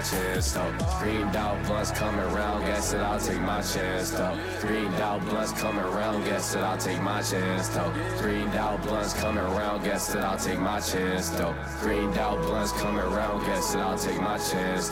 chance though. Greened out blunts coming round, guess that I'll take my chance though. Greened out blunts coming round, guess that I'll take my chance though. Greened out blunts coming round, guess that I'll take my chance though. Greened out blunts coming round, guess that I'll take my chance